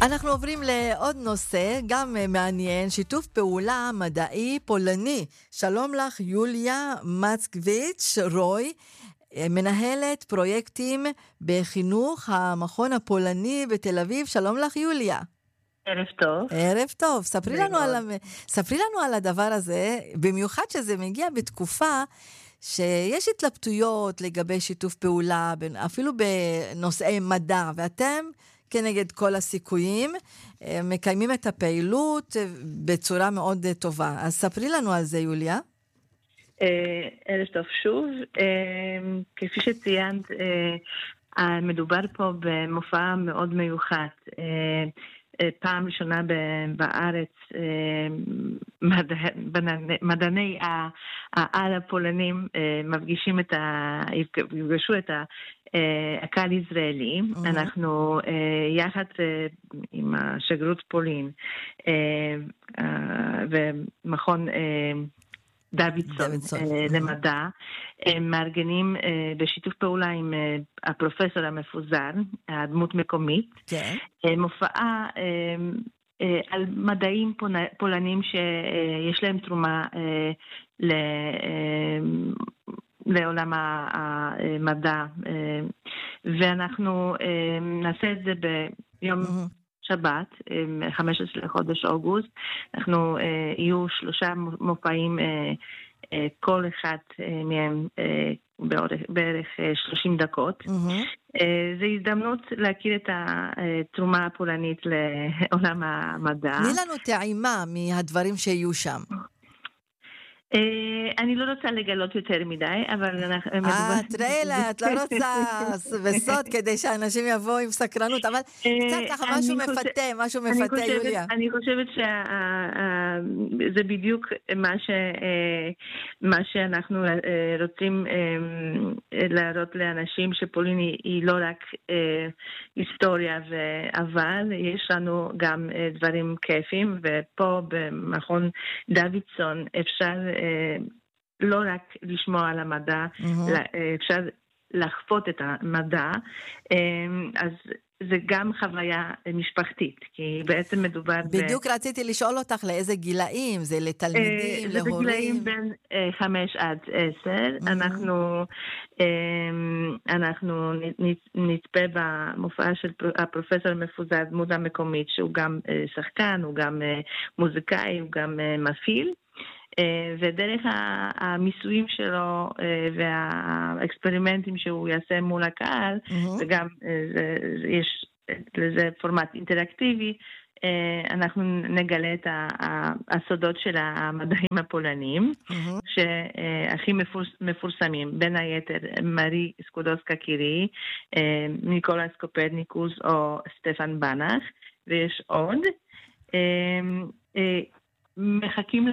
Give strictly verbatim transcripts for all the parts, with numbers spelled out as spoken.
אנחנו עוברים לעוד נושא, גם מעניין, שיתוף פעולה מדעי פולני. שלום לך, יוליה מצקביץ' רוי, מנהלת פרויקטים בחינוך המכון הפולני בתל אביב. שלום לך, יוליה. ערב טוב. ערב טוב. ספרי לנו על, ספרי לנו על הדבר הזה, במיוחד שזה מגיע בתקופה שיש התלבטויות לגבי שיתוף פעולה, אפילו בנושאי מדע, ואתם כנגד כל הסיכויים מקיימים את הפעילות בצורה מאוד טובה. אז ספרי לנו על זה, יוליה. ערב טוב שוב. כפי שציינת, מדובר פה במופע מאוד מיוחד. פעם ראשונה בארץ מדעני העל הפולנים מפגישים את ה... יפגשו את הקהל הישראלי. אנחנו יחד עם השגרירות פולין ומכון דוידסון למדע, מארגנים בשיתוף פעולה עם הפרופסור המפוזר, הדמות מקומית, מופעה על מדעים פולנים שיש להם תרומה לעולם המדע, ואנחנו נעשה את זה ביום שבת, חמישה עשר לחודש אוגוסט. אנחנו יהיו שלושה מופעים, כל אחד מהם בערך שלושים דקות. זו הזדמנות להכיר את התרומה הפולנית לעולם המדע. תני לנו טעימה מהדברים שיהיו שם. אני לא רוצה לגלות יותר מדי, אבל אנחנו... אה, טריילה, את לא רוצה בסוד כדי שאנשים יבואו עם סקרנות, אבל קצת ככה משהו מפתה, משהו מפתה, יוליה. אני חושבת שזה בדיוק מה שאנחנו רוצים להראות לאנשים, שפולין היא לא רק היסטוריה, אבל יש לנו גם דברים כיפים, ופה במכון דוידסון אפשר לא רק לשמוע על המדע, אפשר לחפות את המדע, אז זה גם חוויה משפחתית, כי בעצם מדובר... בדיוק רציתי לשאול אותך לאיזה גילאים, זה לתלמידים, להורים? זה גילאים בין חמש עד עשר, אנחנו אנחנו נצפה במופעה של הפרופסור המפוזר, דמות המקומית, שהוא גם שחקן, הוא גם מוזיקאי, הוא גם מפעיל, ודרך המיסויים שלו והאקספרימנטים שהוא יעשה מול הקהל, וגם יש לזה פורמט אינטראקטיבי, אנחנו נגלה את הסודות של המדעים הפולניים, שהכי מפורסמים, בין היתר מארי סקודוסקה קירי, ניקולס קופרניקוס או סטפן בנח, ויש עוד. מחכים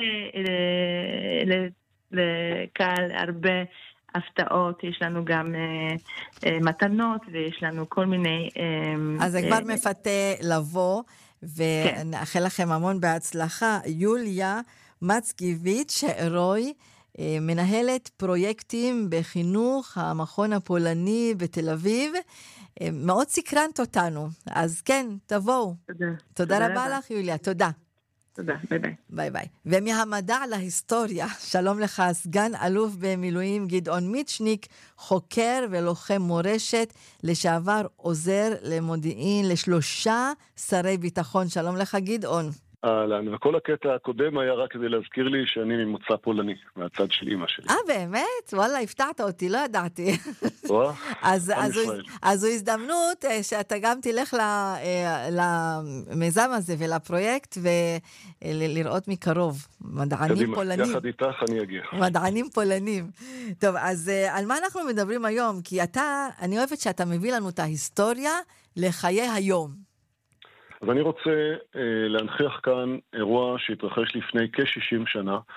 לקהל הרבה הפתעות, יש לנו גם מתנות, ויש לנו כל מיני... אז זה כבר מפתה לבוא, ונאחל לכם המון בהצלחה. יוליה מצקביץ' רוי, מנהלת פרויקטים בחינוך המכון הפולני בתל אביב, מאוד סקרנת אותנו, אז כן, תבואו. תודה. תודה רבה לך, יוליה, תודה. תודה, ביי ביי. ביי ביי. ומהמדע להיסטוריה, שלום לך, סגן אלוף במילואים גדעון מיצ'ניק, חוקר ולוחם מורשת, לשעבר עוזר למודיעין לשלושה שרי ביטחון. שלום לך, גדעון. אהלן, וכל הקטע הקודם היה רק כדי להזכיר לי שאני ממוצא פולני, מהצד של אמא שלי. אה, באמת? וואלה, הפתעת אותי, לא ידעתי. וואה, אז, אז, אז זו הזדמנות שאתה גם תלך למיזם הזה ולפרויקט ולראות מקרוב. מדענים קדימה, פולנים. יחד איתך אני אגיע. מדענים פולנים. טוב, אז על מה אנחנו מדברים היום? כי אתה, אני אוהבת שאתה מביא לנו את ההיסטוריה לחיי היום. אז אני רוצה אה, להנחיח כאן אירוע שהתרחש לפני כ-שישים שנה,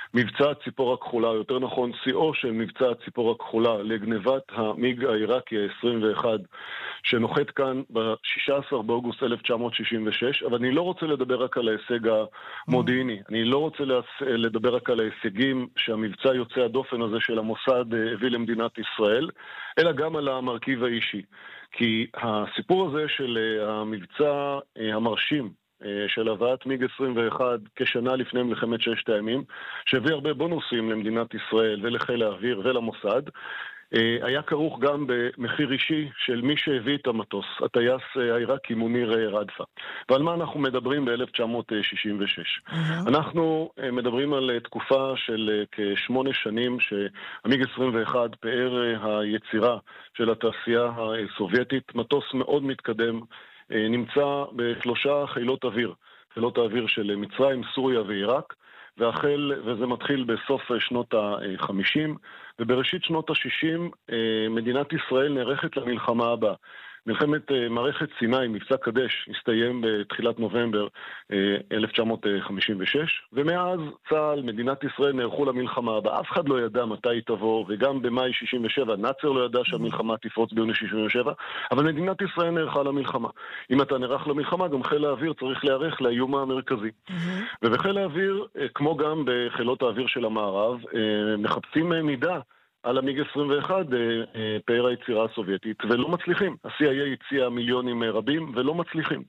מבצע הציפור הכחולה, יותר נכון, שיאו של מבצע הציפור הכחולה לגנבת המיג העיראקי ה-עשרים ואחת, שנוחת כאן ב-שישה עשר באוגוסט אלף תשע מאות שישים ושש, אבל אני לא רוצה לדבר רק על ההישג המודיעיני, אני לא רוצה לדבר רק על ההישגים שהמבצע יוצא הדופן הזה של המוסד הביא למדינת ישראל, אלא גם על המרכיב האישי. כי הסיפור הזה של המבצע המרשים של הבאת מיג עשרים ואחת כשנה לפני מלחמת ששת הימים, שהביא הרבה בונוסים למדינת ישראל ולחיל האוויר ולמוסד, היה כרוך גם במחיר אישי של מי שהביא את המטוס, הטייס העיראקי מוניר רדפה. ועל מה אנחנו מדברים ב-אלף תשע מאות שישים ושש? Mm-hmm. אנחנו מדברים על תקופה של כשמונה שנים שהמיג עשרים ואחת פאר היצירה של התעשייה הסובייטית, מטוס מאוד מתקדם, נמצא בשלושה חילות אוויר, חילות האוויר של מצרים, סוריה ועיראק, והחל, וזה מתחיל בסוף שנות ה-חמישים, ובראשית שנות ה-שישים מדינת ישראל נערכת למלחמה הבאה. מלחמת מערכת סיני, מבצע קדש, הסתיים בתחילת נובמבר אלף תשע מאות חמישים ושש, ומאז צה"ל, מדינת ישראל נערכו למלחמה הבאה. אף אחד לא ידע מתי היא תבוא, וגם במאי שישים ושבע, נאצר לא ידע שהמלחמה תפרוץ ביוני שישים ושבע, אבל מדינת ישראל נערכה למלחמה. אם אתה נערך למלחמה, גם חיל האוויר צריך להיערך לאיום המרכזי. ובחיל האוויר, כמו גם בחילות האוויר של המערב, מחפשים מידע על המיג עשרים ואחת פאר היצירה הסובייטית, ולא מצליחים. ה-סי איי איי הציע מיליונים רבים, ולא מצליחים.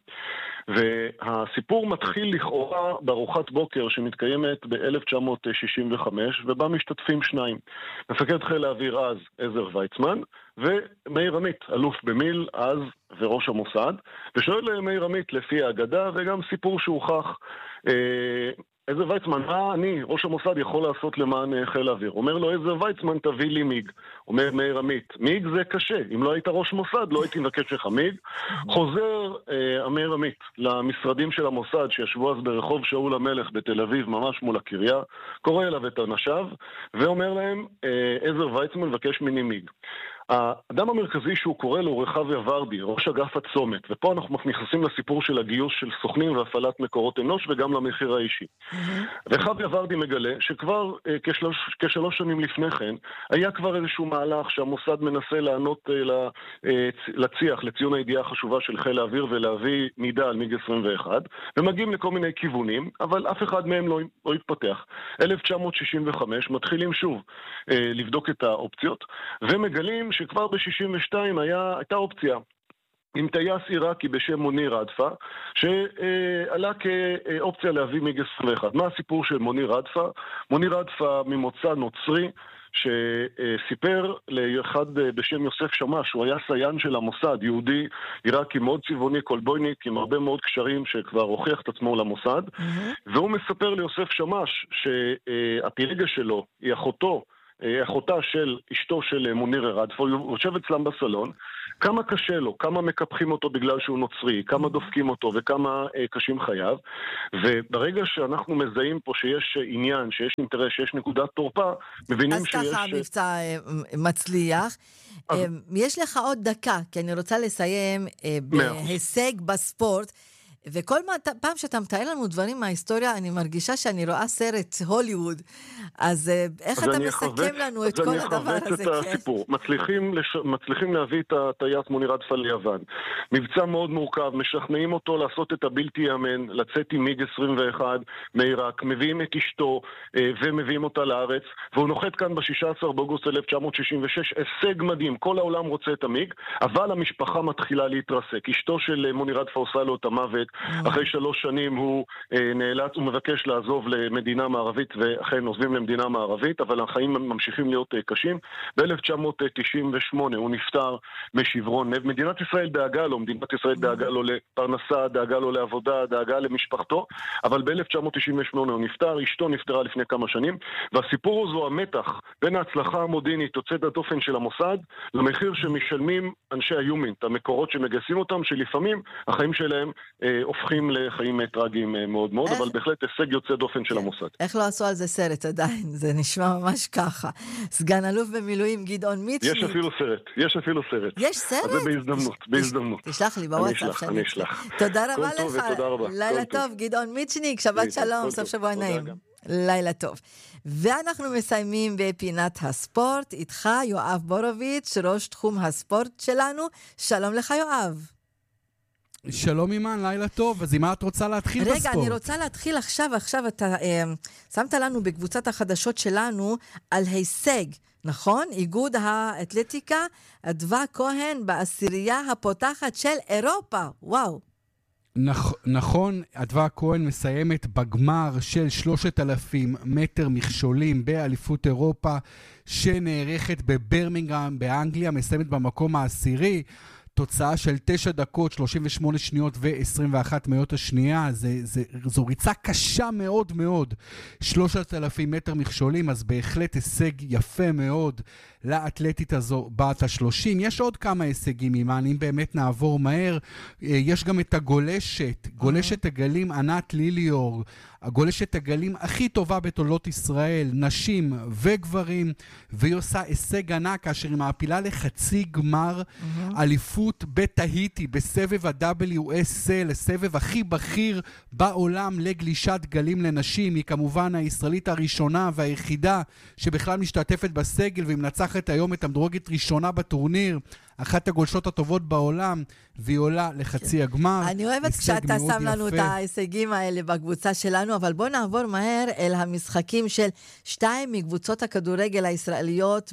והסיפור מתחיל לכאורה בארוחת בוקר שמתקיימת ב-אלף תשע מאות שישים וחמש, ובה משתתפים שניים. מפקד חיל האוויר אז, עזר ויצמן, ומאיר עמית, אלוף במיל אז וראש המוסד, ושואל מאיר עמית לפי האגדה, וגם סיפור שהוכח, אה, עזר ויצמן, מה אני, ראש המוסד, יכול לעשות למען חיל האוויר? אומר לו, עזר ויצמן, תביא לי מיג. אומר מאיר עמית, מיג זה קשה. אם לא היית ראש מוסד, לא הייתי מבקש לך מיג. חוזר אה, מאיר עמית למשרדים של המוסד, שישבו אז ברחוב שאול המלך בתל אביב, ממש מול הקריה, קורא אליו את אנשיו, ואומר להם, אה, עזר ויצמן מבקש מיני מיג. האדם המרכזי שהוא קורא לו הוא רחביה ורדי, ראש אגף הצומת, ופה אנחנו נכנסים לסיפור של הגיוס של סוכנים והפעלת מקורות אנוש וגם למחיר האישי. רחביה ורדי מגלה שכבר אה, כשלוש, כשלוש שנים לפני כן היה כבר איזשהו מהלך שהמוסד מנסה לענות אה, לציח, לציון הידיעה החשובה של חיל האוויר ולהביא מידע על מיג עשרים ואחת, ומגיעים לכל מיני כיוונים, אבל אף אחד מהם לא, לא התפתח. אלף תשע מאות שישים וחמש מתחילים שוב אה, לבדוק את האופציות, ומגלים שכבר ב-שישים ושתיים היה, הייתה אופציה עם טייס עיראקי בשם מוניר רדפה, שעלה כאופציה להביא מיג עשרים ואחת. מה הסיפור של מוניר רדפה? מוניר רדפה ממוצא נוצרי, שסיפר לאחד בשם יוסף שמש, הוא היה סיין של המוסד, יהודי עיראקי מאוד צבעוני, קולבויניק, עם הרבה מאוד קשרים שכבר הוכיח את עצמו למוסד, mm-hmm. והוא מספר ליוסף שמש שהפילגה שלו היא אחותו, אחותה של אשתו של מוניר רדפה, הוא יושב אצלם בסלון, כמה קשה לו, כמה מקפחים אותו בגלל שהוא נוצרי, כמה דופקים אותו וכמה אה, קשים חייו, וברגע שאנחנו מזהים פה שיש עניין, שיש אינטרס, שיש נקודת תורפה, מבינים שיש... אז ככה המבצע אה, מצליח. אז... אה, יש לך עוד דקה, כי אני רוצה לסיים אה, בהישג בספורט, וכל פעם שאתה מתאר לנו דברים מההיסטוריה, אני מרגישה שאני רואה סרט הוליווד, אז איך אתה מסכם לנו את כל הדבר הזה? אז אני אחווץ את הסיפור. מצליחים, לש... מצליחים להביא את הטייס מוניר רדפה ליוון. מבצע מאוד מורכב, משכנעים אותו לעשות את הבלתי יאמן, לצאת עם מיג עשרים ואחת מעיראק, מביאים את אשתו ומביאים אותה לארץ, והוא נוחת כאן ב-שישה עשר באוגוסט אלף תשע מאות שישים ושש, הישג מדהים, כל העולם רוצה את המיג, אבל המשפחה מתחילה להתרסק. אשתו של מוניר רדפה עושה לו את המוות, אחרי שלוש שנים הוא אה, נאלץ, הוא מבקש לעזוב למדינה מערבית, ואכן עוזבים למדינה מערבית, אבל החיים ממשיכים להיות אה, קשים. ב-אלף תשע מאות תשעים ושמונה הוא נפטר משברון לב. מדינת ישראל דאגה לו, מדינת ישראל דאגה לו לפרנסה, דאגה לו לעבודה, דאגה למשפחתו, אבל ב-אלף תשע מאות תשעים ושמונה הוא נפטר, אשתו נפטרה לפני כמה שנים, והסיפור הוא זו המתח בין ההצלחה המודיעינית, יוצאת הדופן של המוסד, למחיר שמשלמים אנשי היומינט, המקורות שמגייסים אותם, שלפעמים החיים שלהם אה, הופכים לחיים טרגיים מאוד מאוד, אבל בהחלט הישג יוצא דופן של המוסד. איך לא עשו על זה סרט עדיין? זה נשמע ממש ככה. סגן אלוף במילואים גדעון מיצ'ניק. יש אפילו סרט, יש אפילו סרט. יש סרט? אז זה בהזדמנות, בהזדמנות. תשלח לי בוואטסאפ שאני. אני אשלח. תודה רבה לך. לילה טוב, גדעון מיצ'ניק, שבת שלום, סוף שבוע נעים. לילה טוב. ואנחנו מסיימים בפינת הספורט. איתך יואב בורוביץ', ראש תחום הספורט שלנו. שלום לך יואב. שלום אימן, לילה טוב. אז עם מה את רוצה להתחיל רגע, בספורט? רגע, אני רוצה להתחיל עכשיו. עכשיו אתה אה, שמת לנו בקבוצת החדשות שלנו על הישג, נכון? איגוד האתלטיקה, אדווה כהן בעשירייה הפותחת של אירופה. וואו. נכ- נכון, אדווה כהן מסיימת בגמר של שלושת אלפים מטר מכשולים באליפות אירופה שנערכת בברמינגהאם באנגליה, מסיימת במקום העשירי. תוצאה של תשע דקות, שלושים ושמונה שניות ו-עשרים ואחת מאיות השנייה. זה, זה, זו ריצה קשה מאוד מאוד. שלושת אלפים מטר מכשולים, אז בהחלט הישג יפה מאוד לאתלטית הזו בת ה-שלושים. יש עוד כמה הישגים, אימן, אם באמת נעבור מהר. יש גם את הגולשת, גולשת הגלים ענת ליליור, הגולשת הגלים הכי טובה בתולדות ישראל, נשים וגברים, והיא עושה הישג ענק כאשר היא מעפילה לחצי גמר אליפות בתהיטי, בסבב ה-דאבליו אס אל, הסבב הכי בכיר בעולם לגלישת גלים לנשים. היא כמובן הישראלית הראשונה והיחידה שבכלל משתתפת בסגל, והיא מנצחת היום את המדורגת ראשונה בטורניר, אחת הגולשות הטובות בעולם, והיא עולה לחצי הגמר. אני אוהבת כשאתה שם לנו את ההישגים האלה בקבוצה שלנו, אבל בוא נעבור מהר אל המשחקים של שתיים מקבוצות הכדורגל הישראליות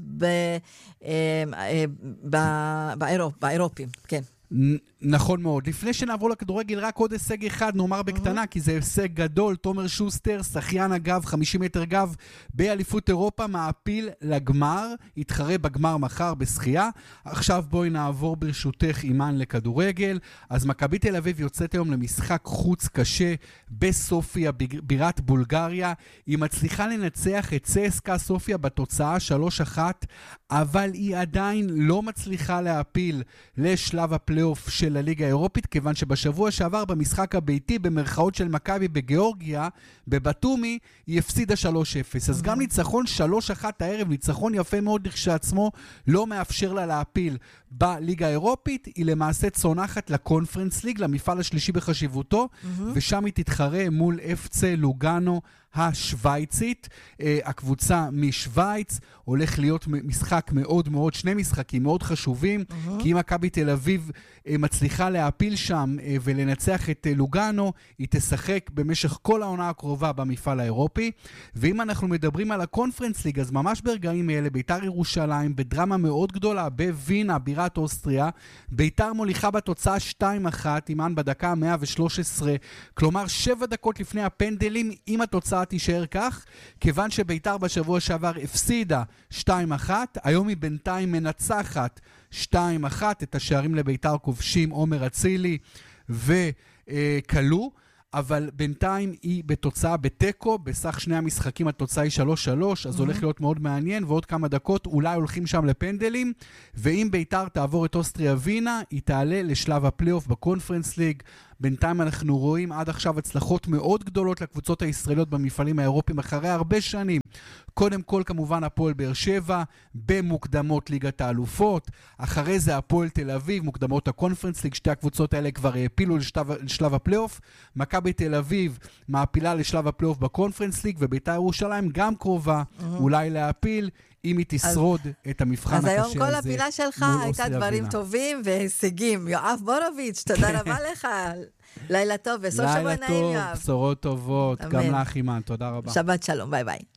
באירופים. כן. נכון מאוד. לפני שנעבור לכדורגל, רק עוד הישג אחד, נאמר בקטנה, כי זה הישג גדול. תומר שוסטר, שחיין הגב, חמישים מטר גב, באליפות אירופה, מעפיל לגמר, יתחרה בגמר מחר בשחייה. עכשיו בואי נעבור ברשותך אימן לכדורגל. אז מכבי תל אביב יוצאת היום למשחק חוץ קשה בסופיה, בירת בולגריה. היא מצליחה לנצח את צסקה סופיה בתוצאה שלוש אחת, אבל היא עדיין לא מצליחה להפיל לשלב הפלייאוף של הליגה האירופית, כיוון שבשבוע שעבר במשחק הביתי במרכאות של מכבי בגיאורגיה, בבטומי, היא הפסידה שלוש אפס. אז גם ניצחון שלוש אחת הערב, ניצחון יפה מאוד כשעצמו, לא מאפשר לה להפיל בליגה האירופית. היא למעשה צונחת לקונפרנס ליג, למפעל השלישי בחשיבותו, ושם היא תתחרה מול אף סי לוגאנו השוויצית. הקבוצה משוויץ. הולך להיות משחק מאוד מאוד, שני משחקים מאוד חשובים, כי אם מכבי תל אביב מצליחה להפיל שם ולנצח את לוגאנו, היא תשחק במשך כל העונה הקרובה במפעל האירופי. ואם אנחנו מדברים על הקונפרנס ליג, אז ממש ברגעים אלה, ביתר ירושלים, בדרמה מאוד גדולה, בווינה, בירת אוסטריה, ביתר מוליכה בתוצאה שתיים אחת, אימן בדקה מאה ושלוש עשרה, כלומר שבע דקות לפני הפנדלים, אם התוצאה תישאר כך, כיוון שביתר בשבוע שעבר הפסידה שתיים אחת, היום היא בינתיים מנצחת שתיים אחת, את השערים לביתר כובשים עומר אצילי וקלו, אבל בינתיים היא בתוצאה בטקו, בסך שני המשחקים התוצאה היא שלוש שלוש, אז הולך להיות מאוד מעניין, ועוד כמה דקות אולי הולכים שם לפנדלים, ואם ביתר תעבור את אוסטריה ווינה, היא תעלה לשלב הפלייאוף בקונפרנס ליג. בינתיים אנחנו רואים עד עכשיו הצלחות מאוד גדולות לקבוצות הישראליות במפעלים האירופיים אחרי הרבה שנים. קודם כל כמובן הפועל באר שבע במוקדמות ליגת האלופות, אחרי זה הפועל תל אביב, מוקדמות הקונפרנס ליג, שתי הקבוצות האלה כבר העפילו לשלב, לשלב הפלייאוף. מכבי תל אביב מעפילה לשלב הפלייאוף בקונפרנס ליג, וביתר ירושלים גם קרובה אולי להפיל, אם היא תשרוד את המבחן הקשה הזה. אז היום כל הפינה שלך הייתה דברים טובים והישגים. יואב בורוביץ', תודה רבה לך. לילה טוב וסוף שבוע נעים, יואב. לילה טוב, בשורות טובות. גם לך אימן, תודה רבה. שבת שלום, ביי ביי.